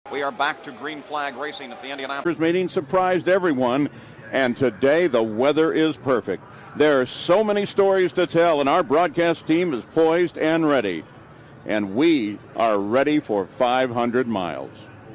We are back to green flag racing at the Indianapolis meeting surprised everyone, and today the weather is perfect. There are so many stories to tell, and our broadcast team is poised and ready. And we are ready for 500 miles.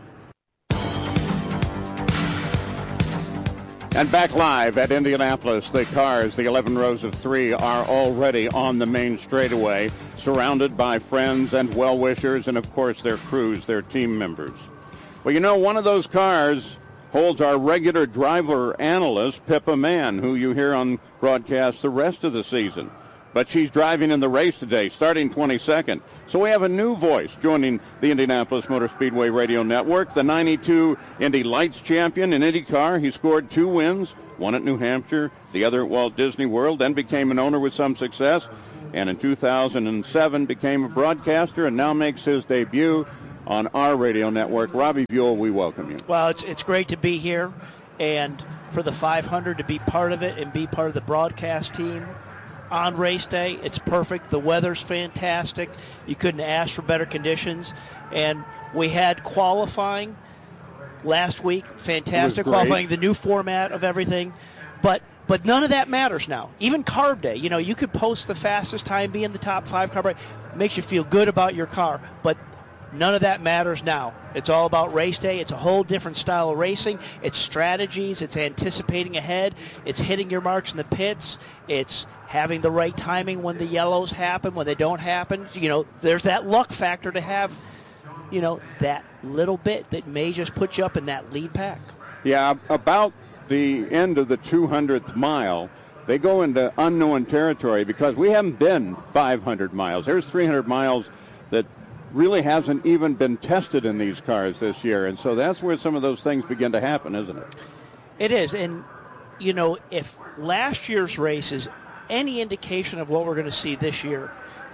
And back live at Indianapolis, the cars, the 11 rows of three, are already on the main straightaway, surrounded by friends and well-wishers, and of course their crews, their team members. Well, you know, one of those cars holds our regular driver analyst, Pippa Mann, who you hear on broadcast the rest of the season. But she's driving in the race today, starting 22nd. So we have a new voice joining the Indianapolis Motor Speedway Radio Network, the 92 Indy Lights champion in IndyCar. He scored 2 wins, one at New Hampshire, the other at Walt Disney World, then became an owner with some success. And in 2007 became a broadcaster and now makes his debut on our radio network. Robbie Buell, we welcome you. Well, it's great to be here, and for the 500 to be part of it and be part of the broadcast team on race day. It's perfect. The weather's fantastic. You couldn't ask for better conditions. And we had qualifying last week. Fantastic qualifying, the new format of everything. But none of that matters now. Even carb day. You know, you could post the fastest time, be in the top 5 carb day. Makes you feel good about your car. But none of that matters now. It's all about race day. It's a whole different style of racing. It's strategies. It's anticipating ahead. It's hitting your marks in the pits. It's having the right timing when the yellows happen, when they don't happen. You know, there's that luck factor to have, you know, that little bit that may just put you up in that lead pack. Yeah, about the end of the 200th mile, they go into unknown territory because we haven't been 500 miles. There's 300 miles that really hasn't even been tested in these cars this year. And so that's where some of those things begin to happen, isn't it? It is. And, you know, if last year's race is any indication of what we're going to see this year,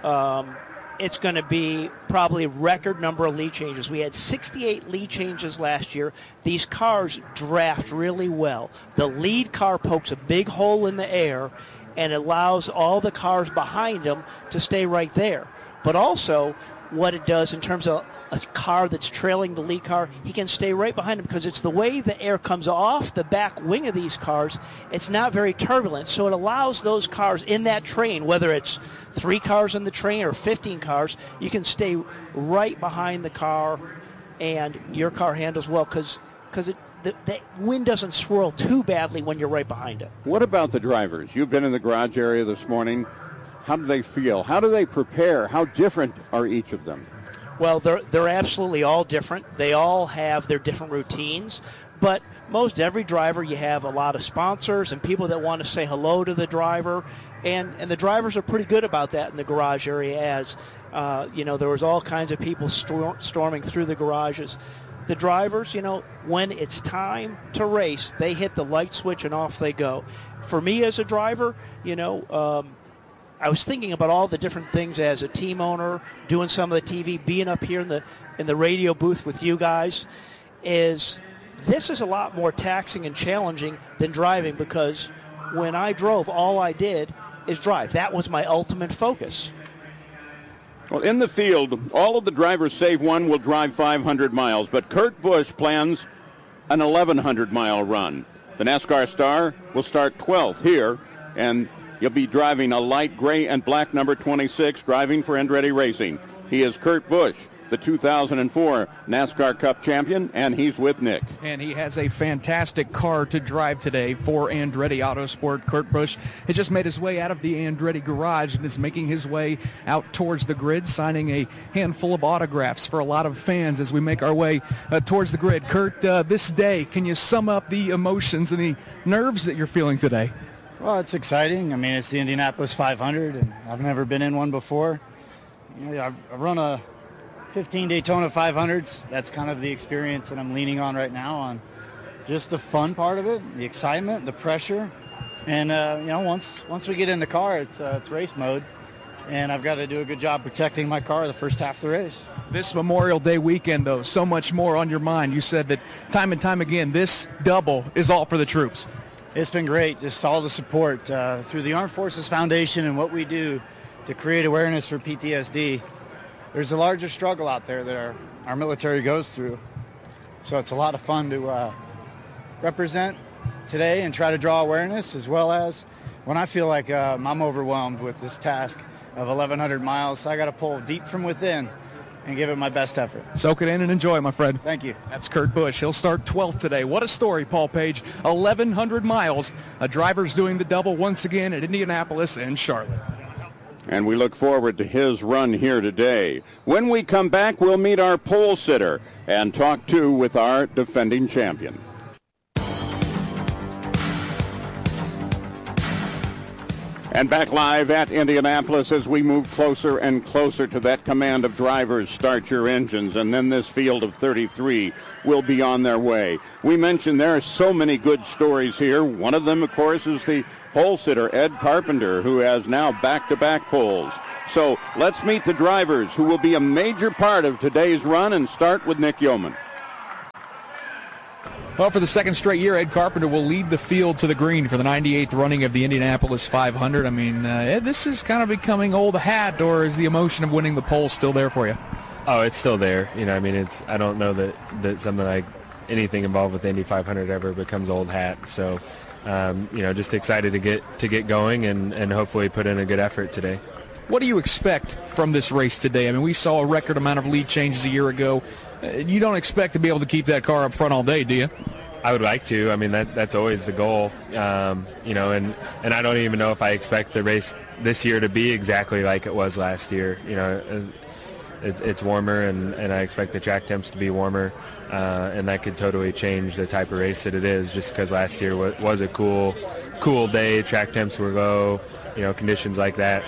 it's going to be probably a record number of lead changes. We had 68 lead changes last year. These cars draft really well. The lead car pokes a big hole in the air and allows all the cars behind them to stay right there. But also, what it does in terms of a car that's trailing the lead car, he can stay right behind him because it's the way the air comes off the back wing of these cars. It's not very turbulent, so it allows those cars in that train, whether it's 3 cars in the train or 15 cars, you can stay right behind the car and your car handles well because the wind doesn't swirl too badly when you're right behind it. What about the drivers? You've been in the garage area this morning. How do they feel? How do they prepare? How different are each of them? Well, they're absolutely all different. They all have their different routines. But most every driver, you have a lot of sponsors and people that want to say hello to the driver. And the drivers are pretty good about that in the garage area as, you know, there was all kinds of people storming through the garages. The drivers, you know, when it's time to race, they hit the light switch and off they go. For me as a driver, you know, I was thinking about all the different things as a team owner, doing some of the TV, being up here in the radio booth with you guys. This is a lot more taxing and challenging than driving because when I drove, all I did is drive. That was my ultimate focus. Well, in the field, all of the drivers save one will drive 500 miles, but Kurt Busch plans an 1,100-mile run. The NASCAR star will start 12th here, and he'll be driving a light gray and black number 26, driving for Andretti Racing. He is Kurt Busch, the 2004 NASCAR Cup champion, and he's with Nick. And he has a fantastic car to drive today for Andretti Autosport. Kurt Busch has just made his way out of the Andretti garage and is making his way out towards the grid, signing a handful of autographs for a lot of fans as we make our way towards the grid. Kurt, this day, can you sum up the emotions and the nerves that you're feeling today? Well, it's exciting. I mean, it's the Indianapolis 500, and I've never been in one before. You know, I've run a 15 Daytona 500s. That's kind of the experience that I'm leaning on right now, on just the fun part of it, the excitement, the pressure. And, you know, once we get in the car, it's race mode, and I've got to do a good job protecting my car the first half of the race. This Memorial Day weekend, though, so much more on your mind. You said that time and time again, this double is all for the troops. It's been great, just all the support through the Armed Forces Foundation and what we do to create awareness for PTSD. There's a larger struggle out there that our military goes through. So it's a lot of fun to represent today and try to draw awareness, as well as when I feel like I'm overwhelmed with this task of 1,100 miles. So I got to pull deep from within and give it my best effort. Soak it in and enjoy, my friend. Thank you. That's Kurt Busch. He'll start 12th today. What a story, Paul Page. 1,100 miles. A driver's doing the double once again at Indianapolis and Charlotte. And we look forward to his run here today. When we come back, we'll meet our pole sitter and talk too with our defending champion. And back live at Indianapolis as we move closer and closer to that command of drivers, start your engines, and then this field of 33 will be on their way. We mentioned there are so many good stories here. One of them, of course, is the pole sitter, Ed Carpenter, who has now back-to-back poles. So let's meet the drivers who will be a major part of today's run, and start with Nick Yeoman. Well, for the second straight year, Ed Carpenter will lead the field to the green for the 98th running of the Indianapolis 500. I mean, Ed, this is kind of becoming old hat, or is the emotion of winning the pole still there for you? Oh, it's still there. You know, I mean, I don't know that something like anything involved with the Indy 500 ever becomes old hat. So, you know, just excited to get going and hopefully put in a good effort today. What do you expect from this race today? I mean, we saw a record amount of lead changes a year ago. You don't expect to be able to keep that car up front all day, do you? I would like to. I mean, that's always the goal. You know, and I don't even know if I expect the race this year to be exactly like it was last year. You know, it's warmer, and I expect the track temps to be warmer, and that could totally change the type of race that it is, just because last year was a cool day. Track temps were low. You know, conditions like that.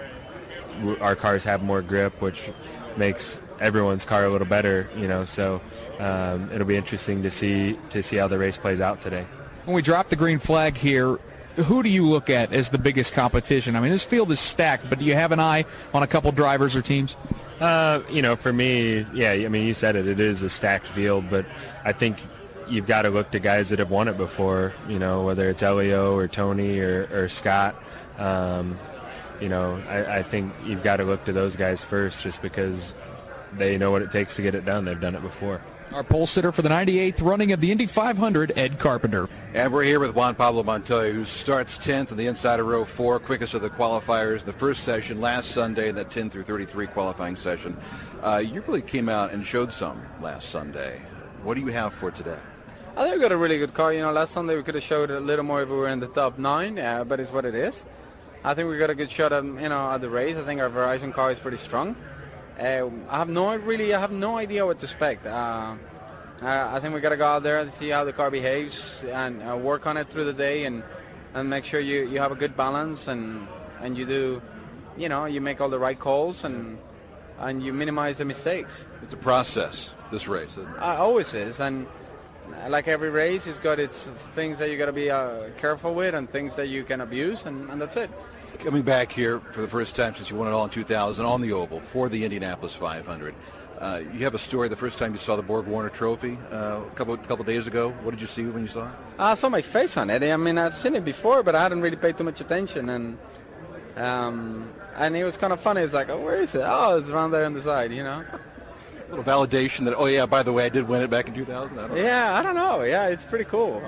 Our cars have more grip, which makes everyone's car a little better, you know, so it'll be interesting to see how the race plays out today. When we drop the green flag here, who do you look at as the biggest competition? I mean, this field is stacked, but do you have an eye on a couple drivers or teams? You know, for me, yeah, I mean, you said it is a stacked field, but I think you've got to look to guys that have won it before, you know, whether it's Elio or Tony or Scott. You know, I think you've got to look to those guys first, just because they know what it takes to get it done. They've done it before. Our pole sitter for the 98th running of the Indy 500, Ed Carpenter. And we're here with Juan Pablo Montoya, who starts 10th in the inside of row 4, quickest of the qualifiers, the first session last Sunday, that 10 through 33 qualifying session. You really came out and showed some last Sunday. What do you have for today? I think we got a really good car. You know, last Sunday we could have showed a little more if we were in the top 9, but it's what it is. I think we got a good shot at, you know, at the race. I think our Verizon car is pretty strong. I have no idea what to expect. I think we got to go out there and see how the car behaves and work on it through the day and make sure you have a good balance and you do, you know, you make all the right calls and you minimize the mistakes. It's a process, this race. Isn't it? Always is, and like every race, it's got its things that you got to be careful with and things that you can abuse, and that's it. Coming back here for the first time since you won it all in 2000 on the Oval for the Indianapolis 500. You have a story the first time you saw the Borg Warner Trophy a couple days ago. What did you see when you saw it? I saw my face on it. I mean, I've seen it before, but I hadn't really paid too much attention. And it was kind of funny. It's like, oh, where is it? Oh, it's around there on the side, you know. A little validation that, oh, yeah, by the way, I did win it back in 2000. I don't know. Yeah, it's pretty cool.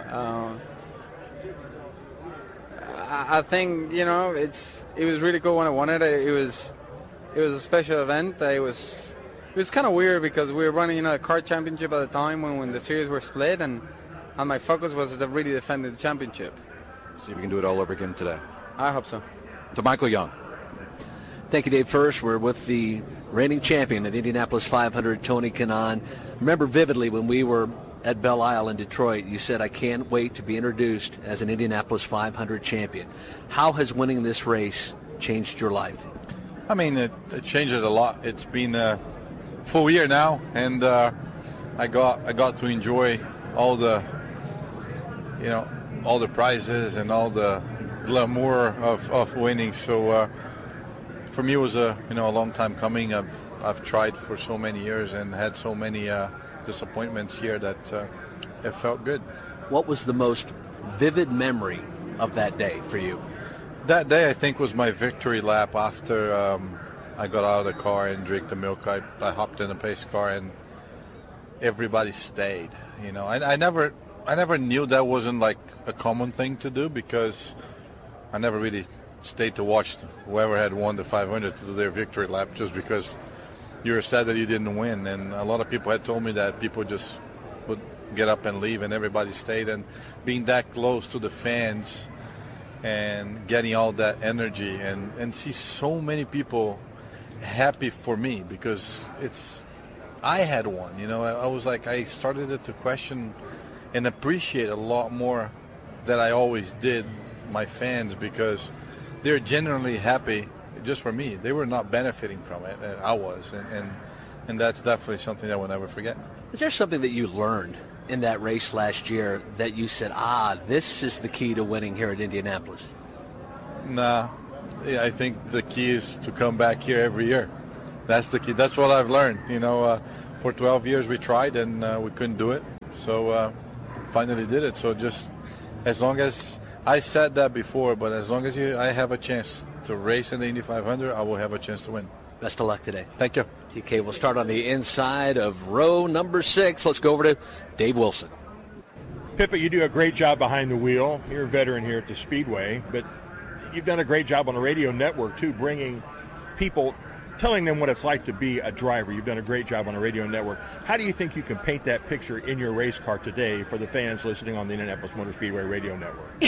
I think, you know, it was really cool when I won it. It was a special event. It was kind of weird because we were running, you know, a kart championship at the time when the series were split, and my focus was to really defend the championship. See if we can do it all over again today. I hope so. To Michael Young. Thank you, Dave. First, we're with the reigning champion of the Indianapolis 500, Tony Kanaan. Remember vividly when we were at Belle Isle in Detroit, you said, I can't wait to be introduced as an Indianapolis 500 champion. How has winning this race changed your life? I mean, it changed it a lot. It's been a full year now, and I got to enjoy all the, you know, all the prizes and all the glamour of winning. So for me, it was a long time coming. I've tried for so many years and had so many disappointments here that it felt good. What was the most vivid memory of that day for you? That day, I think, was my victory lap after I got out of the car and drank the milk. I hopped in a pace car, and everybody stayed. You know, I never knew that wasn't like a common thing to do, because I never really stayed to watch whoever had won the 500 to do their victory lap, just because you were sad that you didn't win. And a lot of people had told me that people just would get up and leave, and everybody stayed. And being that close to the fans and getting all that energy and see so many people happy for me, because I had won. You know, I was like, I started to question and appreciate a lot more than I always did my fans, because they're genuinely happy just for me. They were not benefiting from it, and I was, and that's definitely something I will never forget. Is there something that you learned in that race last year that you said, this is the key to winning here at Indianapolis? Nah, I think the key is to come back here every year. That's the key. That's what I've learned. You know, for 12 years we tried and we couldn't do it. So finally did it. So just as long as, I said that before, but as long as I have a chance to race in the Indy 500, I will have a chance to win. Best of luck today. Thank you. TK will start on the inside of row number 6. Let's go over to Dave Wilson. Pippa, you do a great job behind the wheel. You're a veteran here at the Speedway, but you've done a great job on the radio network, too, bringing people, telling them what it's like to be a driver. You've done a great job on the radio network. How do you think you can paint that picture in your race car today for the fans listening on the Indianapolis Motor Speedway radio network?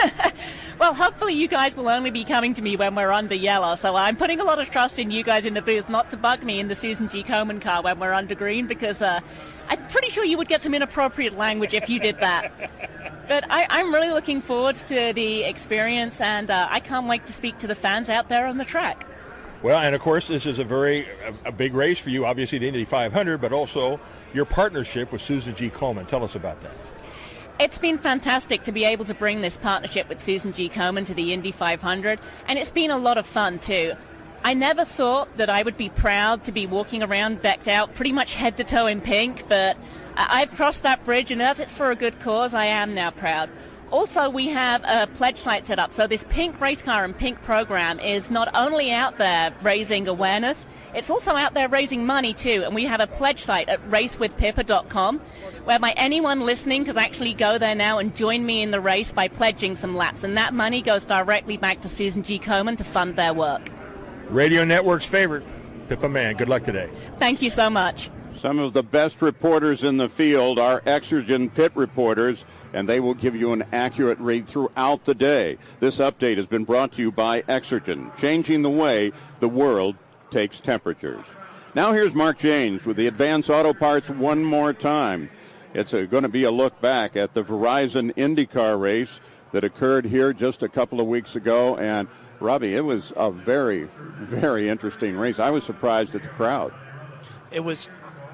Well, hopefully you guys will only be coming to me when we're under yellow, so I'm putting a lot of trust in you guys in the booth not to bug me in the Susan G. Komen car when we're under green, because I'm pretty sure you would get some inappropriate language if you did that. But I'm really looking forward to the experience, and I can't wait to speak to the fans out there on the track. Well, and of course, this is a big race for you, obviously the Indy 500, but also your partnership with Susan G. Komen. Tell us about that. It's been fantastic to be able to bring this partnership with Susan G. Komen to the Indy 500, and it's been a lot of fun too. I never thought that I would be proud to be walking around decked out pretty much head to toe in pink, but I've crossed that bridge, and as it's for a good cause, I am now proud. Also, we have a pledge site set up, so this pink race car and pink program is not only out there raising awareness, it's also out there raising money too, and we have a pledge site at racewithpippa.com, whereby anyone listening can actually go there now and join me in the race by pledging some laps, and that money goes directly back to Susan G. Komen to fund their work. Radio Network's favorite, Pippa Mann. Good luck today. Thank you so much. Some of the best reporters in the field are Exergen pit reporters, and they will give you an accurate read throughout the day. This update has been brought to you by Exergen, changing the way the world takes temperatures. Now here's Mark James with the Advance Auto Parts one more time. It's going to be a look back at the Verizon IndyCar race that occurred here just a couple of weeks ago. And, Robbie, it was a very, very interesting race. I was surprised at the crowd. It was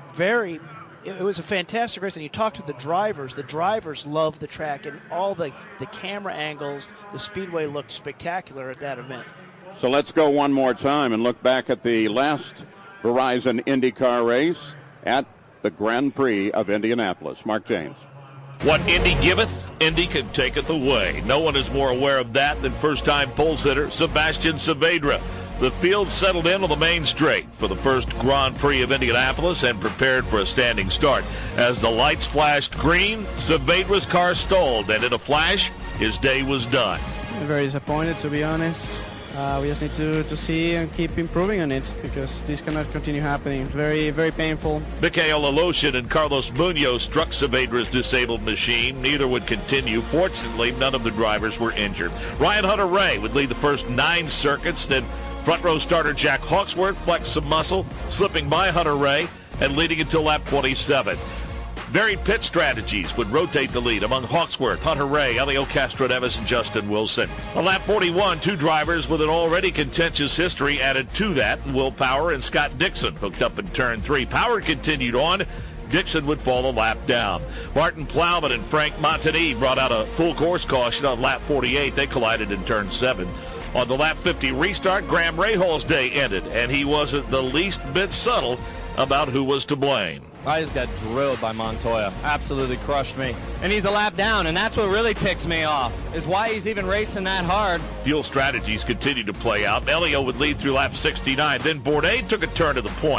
a fantastic race, and you talk to the drivers love the track, and all the camera angles, the Speedway looked spectacular at that event. So let's go one more time and look back at the last Verizon IndyCar race at the Grand Prix of Indianapolis. Mark James. What Indy giveth, Indy can taketh away. No one is more aware of that than first-time pole sitter Sebastian Saavedra. The field settled in on the main straight for the first Grand Prix of Indianapolis and prepared for a standing start. As the lights flashed green, Saavedra's car stalled, and in a flash, his day was done. I'm very disappointed, to be honest. We just need to see and keep improving on it, because this cannot continue happening. Very, very painful. Mikhail Aleshin and Carlos Munoz struck Saavedra's disabled machine. Neither would continue. Fortunately, none of the drivers were injured. Ryan Hunter-Reay would lead the first 9 circuits. Then front row starter Jack Hawksworth flexed some muscle, slipping by Hunter-Reay and leading until lap 27. Varied pit strategies would rotate the lead among Hawksworth, Hunter-Reay, Elio Castroneves, and Justin Wilson. On lap 41, 2 drivers with an already contentious history added to that. Will Power and Scott Dixon hooked up in turn 3. Power continued on. Dixon would fall a lap down. Martin Plowman and Frank Montagny brought out a full course caution on lap 48. They collided in turn 7. On the lap 50 restart, Graham Rahal's day ended, and he wasn't the least bit subtle about who was to blame. I just got drilled by Montoya. Absolutely crushed me. And he's a lap down, and that's what really ticks me off, is why he's even racing that hard. Fuel strategies continued to play out. Elio would lead through lap 69. Then Bourdais took a turn to the point.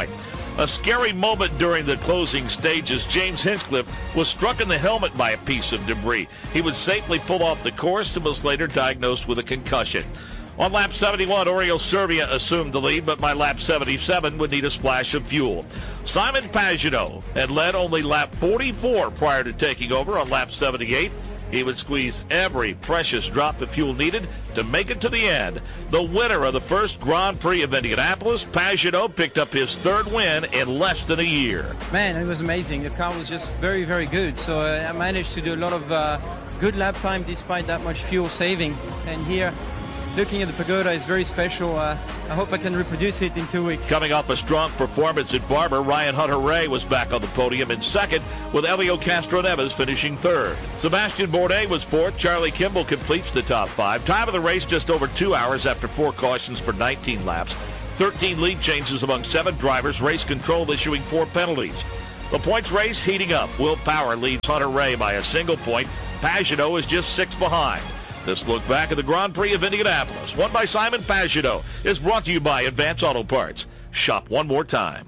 A scary moment during the closing stages. James Hinchcliffe was struck in the helmet by a piece of debris. He was safely pulled off the course and was later diagnosed with a concussion. On lap 71, Oriol Servia assumed the lead, but by lap 77 would need a splash of fuel. Simon Pagenaud had led only lap 44 prior to taking over on lap 78. He would squeeze every precious drop of fuel needed to make it to the end. The winner of the first Grand Prix of Indianapolis, Pagenaud, picked up his third win in less than a year. Man, it was amazing. The car was just very, very good. So I managed to do a lot of good lap time despite that much fuel saving. And here, looking at the Pagoda is very special. I hope I can reproduce it in 2 weeks. Coming off a strong performance at Barber, Ryan Hunter-Reay was back on the podium in second, with Helio Castroneves finishing third. Sebastian Bourdais was fourth. Charlie Kimball completes the top five. Time of the race just over 2 hours after 4 cautions for 19 laps. 13 lead changes among 7 drivers. Race control issuing 4 penalties. The points race heating up. Will Power leads Hunter-Reay by a single point. Pagenaud is just 6 behind. This look back at the Grand Prix of Indianapolis, won by Simon Pagenaud, is brought to you by Advance Auto Parts. Shop one more time.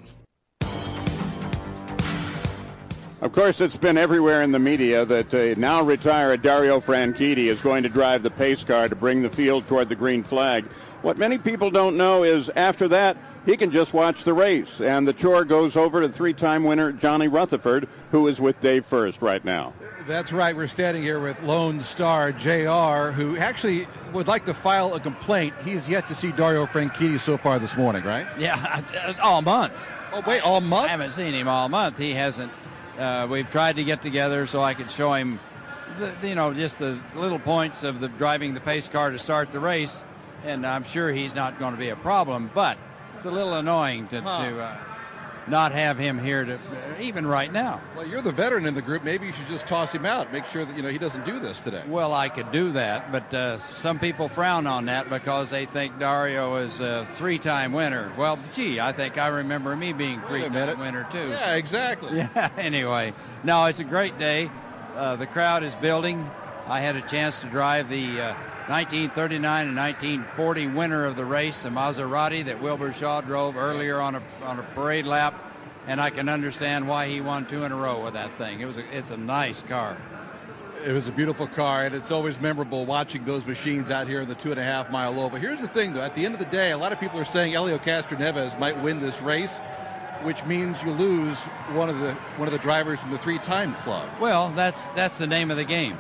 Of course, it's been everywhere in the media that now retired Dario Franchitti is going to drive the pace car to bring the field toward the green flag. What many people don't know is after that, he can just watch the race, and the chore goes over to 3-time winner Johnny Rutherford, who is with Dave First right now. That's right. We're standing here with Lone Star JR, who actually would like to file a complaint. He's yet to see Dario Franchitti so far this morning, right? Yeah, all month. Oh, wait, all month? I haven't seen him all month. He hasn't. We've tried to get together so I could show him, just the little points of the driving the pace car to start the race, and I'm sure he's not going to be a problem, but it's a little annoying to not have him here even right now. Well, you're the veteran in the group. Maybe you should just toss him out. Make sure that he doesn't do this today. Well, I could do that, but some people frown on that because they think Dario is a 3-time winner. Well, gee, I think I remember me being 3-time winner too. Yeah, exactly. Yeah. Anyway, no, it's a great day. The crowd is building. I had a chance to drive the 1939 and 1940 winner of the race, a Maserati that Wilbur Shaw drove earlier on a parade lap, and I can understand why he won 2 in a row with that thing. It's a nice car. It was a beautiful car, and it's always memorable watching those machines out here in the 2.5-mile oval. Here's the thing, though. At the end of the day, a lot of people are saying Helio Castroneves might win this race, which means you lose one of the drivers in the 3-time club. Well, that's the name of the game.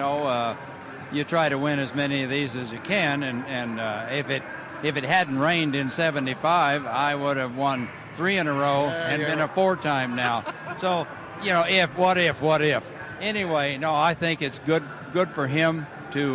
You try to win as many of these as you can, and if it hadn't rained in 75, I would have won 3 in a row and been a 4-time now. So, what if? Anyway, no, I think it's good for him to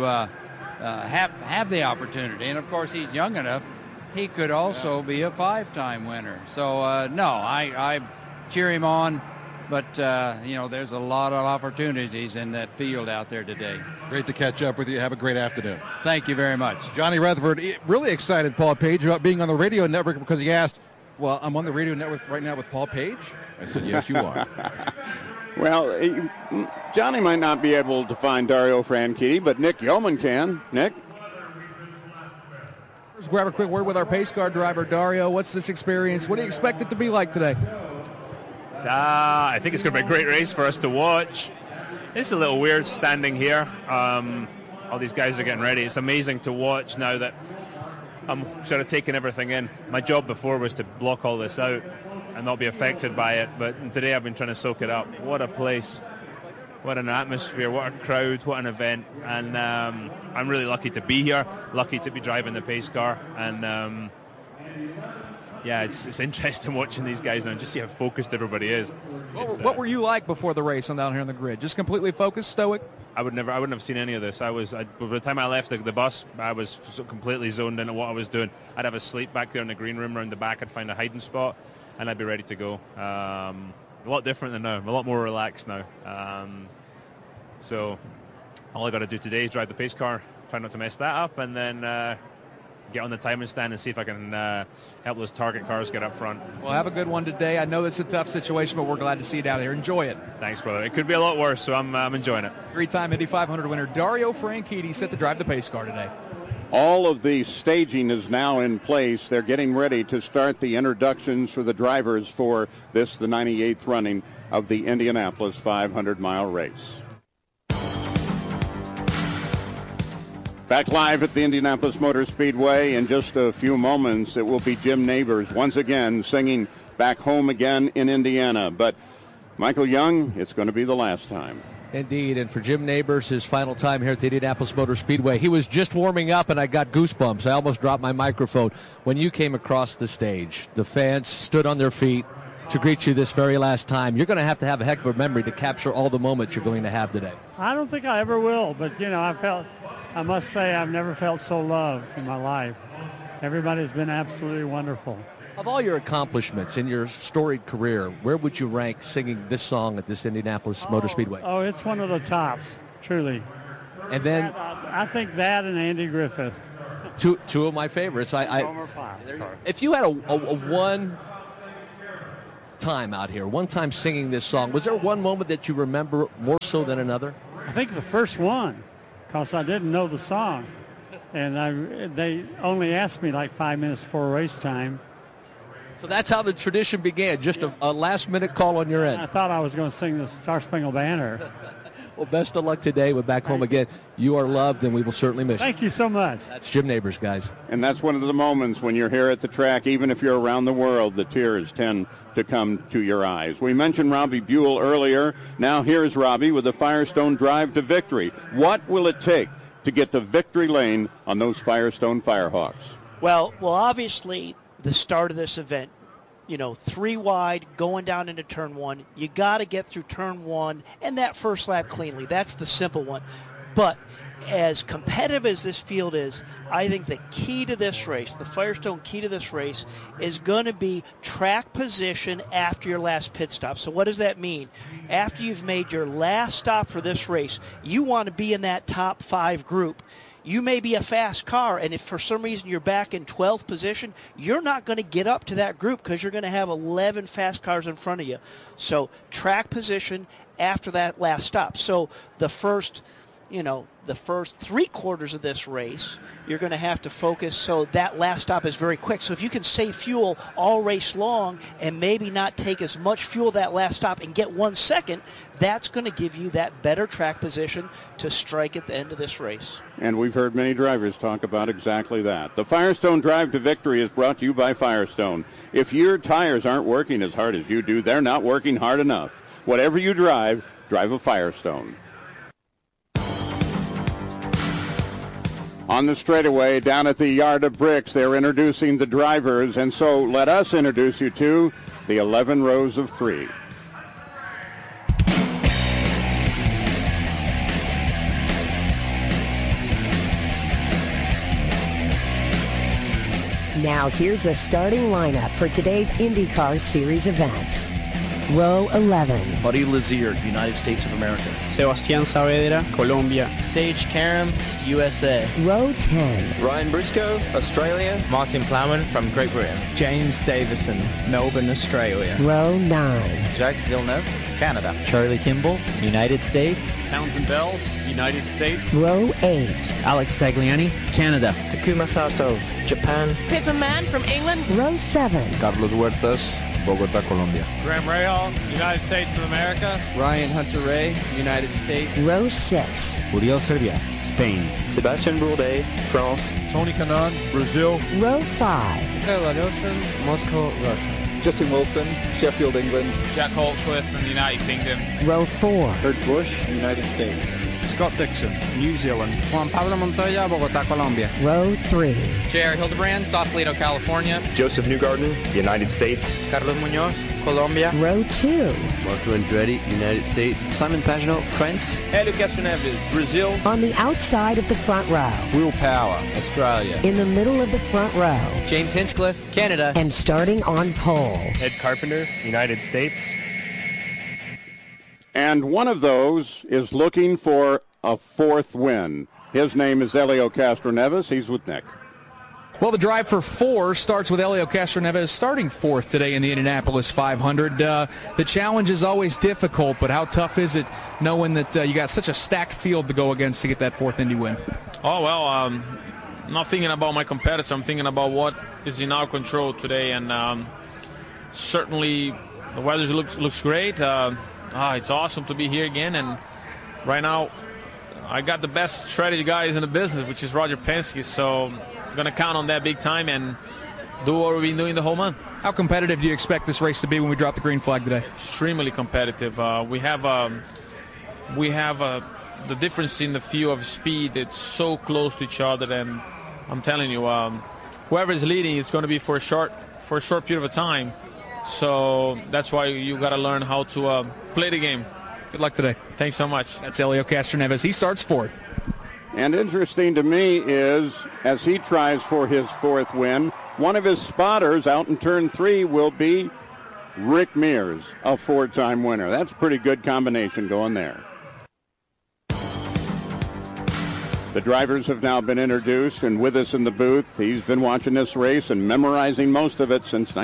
have the opportunity, and of course he's young enough. He could also be a 5-time winner. So no, I cheer him on. But, there's a lot of opportunities in that field out there today. Great to catch up with you. Have a great afternoon. Thank you very much. Johnny Rutherford, really excited, Paul Page, about being on the radio network because he asked, well, I'm on the radio network right now with Paul Page? I said, yes, you are. Well, Johnny might not be able to find Dario Franchitti, but Nick Yeoman can. Nick? Let's grab a quick word with our pace car driver, Dario. What's this experience? What do you expect it to be like today? I think it's going to be a great race for us to watch. It's a little weird standing here. All these guys are getting ready. It's amazing to watch now that I'm sort of taking everything in. My job before was to block all this out and not be affected by it, but today I've been trying to soak it up. What a place. What an atmosphere, what a crowd, what an event. And I'm really lucky to be here, lucky to be driving the pace car. And yeah, it's interesting watching these guys now and just see how focused everybody is. What were you like before the race and down here on the grid? Just completely focused, stoic? I wouldn't have seen any of this. By the time I left the bus, I was so completely zoned into what I was doing. I'd have a sleep back there in the green room around the back. I'd find a hiding spot, and I'd be ready to go. A lot different than now. I'm a lot more relaxed now. So all I got to do today is drive the pace car, try not to mess that up, and then get on the timing stand and see if I can help those target cars get up front. Well, have a good one today. I know it's a tough situation, but we're glad to see you down here. Enjoy it. Thanks, brother. It could be a lot worse, so I'm enjoying it. 3-time Indy 500 winner Dario Franchitti set to drive the pace car today. All of the staging is now in place. They're getting ready to start the introductions for the drivers for this, the 98th running of the Indianapolis 500-mile race. Back live at the Indianapolis Motor Speedway in just a few moments. It will be Jim Neighbors once again singing Back Home Again in Indiana. But Michael Young, it's going to be the last time. Indeed, and for Jim Neighbors, his final time here at the Indianapolis Motor Speedway. He was just warming up, and I got goosebumps. I almost dropped my microphone when you came across the stage. The fans stood on their feet to greet you this very last time. You're going to have a heck of a memory to capture all the moments you're going to have today. I don't think I ever will, but, I must say I've never felt so loved in my life. Everybody's been absolutely wonderful. Of all your accomplishments in your storied career, where would you rank singing this song at this Indianapolis Motor Speedway? Oh, it's one of the tops, truly. And then I think that and Andy Griffith. Two of my favorites. If you had a one time out here, one time singing this song, was there one moment that you remember more so than another? I think the first one, because I didn't know the song. And they only asked me like 5 minutes before race time. So that's how the tradition began, just a last-minute call on your end. I thought I was going to sing the Star Spangled Banner. Well, best of luck today with Back Home Again. You are loved, and we will certainly miss you. Thank you so much. That's Jim Neighbors, guys. And that's one of the moments when you're here at the track, even if you're around the world, the tears tend to come to your eyes. We mentioned Robbie Buell earlier. Now here's Robbie with the Firestone Drive to Victory. What will it take to get to victory lane on those Firestone Firehawks? Well, obviously, the start of this event, 3 wide, going down into turn 1. You got to get through turn 1 and that first lap cleanly. That's the simple one. But as competitive as this field is, I think the key to this race, the Firestone key to this race, is going to be track position after your last pit stop. So what does that mean? After you've made your last stop for this race, you want to be in that top 5 group. You may be a fast car, and if for some reason you're back in 12th position, you're not going to get up to that group because you're going to have 11 fast cars in front of you. So track position after that last stop. So the first 3 quarters of this race, you're going to have to focus so that last stop is very quick. So if you can save fuel all race long and maybe not take as much fuel that last stop and get 1 second, that's going to give you that better track position to strike at the end of this race. And we've heard many drivers talk about exactly that. The Firestone Drive to Victory is brought to you by Firestone. If your tires aren't working as hard as you do, they're not working hard enough. Whatever you drive a Firestone. On the straightaway down at the Yard of Bricks, they're introducing the drivers, and so let us introduce you to the 11 rows of 3. Now here's the starting lineup for today's IndyCar Series event. Row 11. Buddy Lazier, United States of America. Sebastián Saavedra, Colombia. Sage Karam, USA. Row 10. Ryan Briscoe, Australia. Martin Plowman from Great Britain. James Davison, Melbourne, Australia. Row 9. Jacques Villeneuve, Canada. Charlie Kimball, United States. Townsend Bell, United States. Row 8. Alex Tagliani, Canada. Takuma Sato, Japan. Pippa Mann from England. Row 7. Carlos Huertas, Bogotá, Colombia. Graham Rahal, United States of America. Ryan Hunter-Reay, United States. Row 6. Uriel Serbia, Spain. Sebastian Bourdais, France. Tony Kanaan, Brazil. Row 5. Michael Alyoshin, Moscow, Russia. Justin Wilson, Sheffield, England. Jack Holtsworth from the United Kingdom. Row 4. Kurt Busch, United States. Scott Dixon, New Zealand. Juan Pablo Montoya, Bogotá, Colombia. Row 3. J.R. Hildebrand, Sausalito, California. Joseph Newgarden, United States. Carlos Muñoz, Colombia. Row 2. Marco Andretti, United States. Simon Pagenaud, France. Hélio Castroneves, Brazil. On the outside of the front row. Will Power, Australia. In the middle of the front row. James Hinchcliffe, Canada. And starting on pole. Ed Carpenter, United States. And one of those is looking for a 4th win. His name is Helio Castroneves. He's with Nick. Well, the drive for 4 starts with Helio Castroneves starting 4th today in the Indianapolis 500. The challenge is always difficult, but how tough is it knowing that you got such a stacked field to go against to get that 4th Indy win? Oh, well, not thinking about my competitor. I'm thinking about what is in our control today, and certainly the weather looks great. It's awesome to be here again, and right now I got the best strategy guys in the business, which is Roger Penske, so I'm going to count on that big time and do what we've been doing the whole month. How competitive do you expect this race to be when we drop the green flag today? Extremely competitive. We have the difference in the field of speed. It's so close to each other, and I'm telling you, whoever is leading, it's going to be for a short period of time. So that's why you got to learn how to play the game. Good luck today. Thanks so much. That's Helio Castroneves. He starts fourth. And interesting to me is, as he tries for his fourth win, one of his spotters out in turn 3 will be Rick Mears, a 4-time winner. That's a pretty good combination going there. The drivers have now been introduced, and with us in the booth, he's been watching this race and memorizing most of it since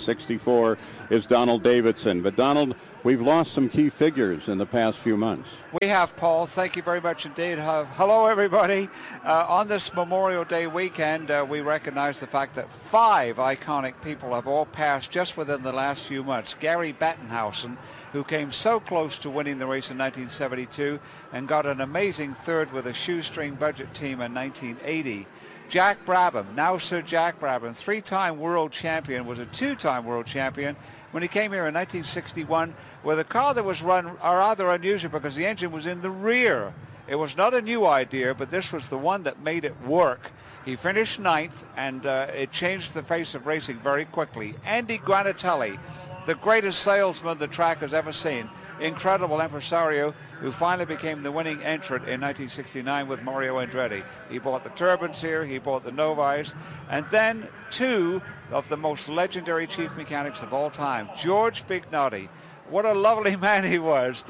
1964, is Donald Davidson. But Donald, we've lost some key figures in the past few months. We have, Paul. Thank you very much indeed. Hello, everybody. On this Memorial Day weekend, we recognize the fact that 5 iconic people have all passed just within the last few months. Gary Bettenhausen, who came so close to winning the race in 1972 and got an amazing third with a shoestring budget team in 1980. Jack Brabham, now Sir Jack Brabham, 3-time world champion, was a 2-time world champion when he came here in 1961 with a car that was run rather unusual because the engine was in the rear. It was not a new idea, but this was the one that made it work. He finished 9th, and it changed the face of racing very quickly. Andy Granatelli, the greatest salesman the track has ever seen, incredible impresario who finally became the winning entrant in 1969 with Mario Andretti. He bought the turbines here, he bought the Novis, and then 2 of the most legendary chief mechanics of all time, George Bignotti. What a lovely man he was.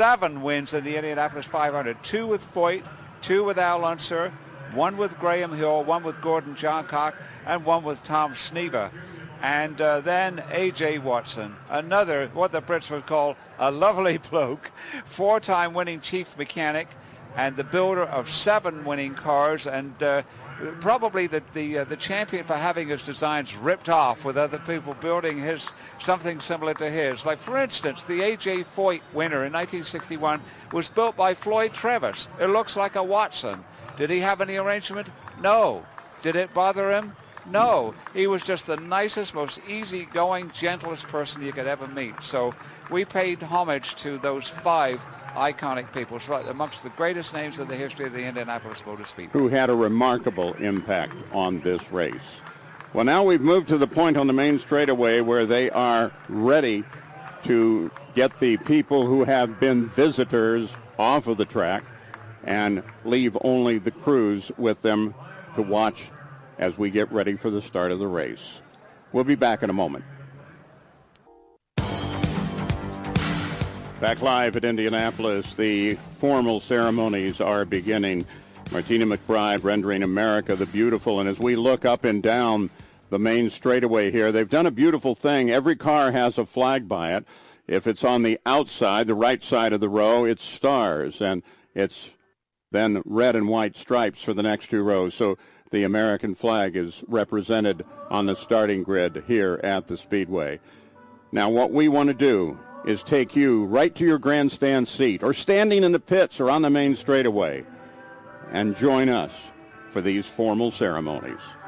7 wins in the Indianapolis 500, 2 with Foyt, 2 with Al Unser, 1 with Graham Hill, 1 with Gordon Johncock, and 1 with Tom Sneva. And then A.J. Watson, another, what the Brits would call a lovely bloke, 4-time winning chief mechanic and the builder of 7 winning cars, and probably the champion for having his designs ripped off with other people building something similar to his. Like, for instance, the A.J. Foyt winner in 1961 was built by Floyd Travis. It looks like a Watson. Did he have any arrangement? No. Did it bother him? No, he was just the nicest, most easygoing, gentlest person you could ever meet. So we paid homage to those 5 iconic people, right amongst the greatest names in the history of the Indianapolis Motor Speedway. Who had a remarkable impact on this race. Well, now we've moved to the point on the main straightaway where they are ready to get the people who have been visitors off of the track and leave only the crews with them to watch as we get ready for the start of the race. We'll be back in a moment. Back live at Indianapolis, the formal ceremonies are beginning. Martina McBride rendering America the Beautiful. And as we look up and down the main straightaway here, they've done a beautiful thing. Every car has a flag by it. If it's on the outside, the right side of the row, it's stars. And it's then red and white stripes for the next 2 rows. So the American flag is represented on the starting grid here at the Speedway. Now, what we want to do is take you right to your grandstand seat or standing in the pits or on the main straightaway and join us for these formal ceremonies.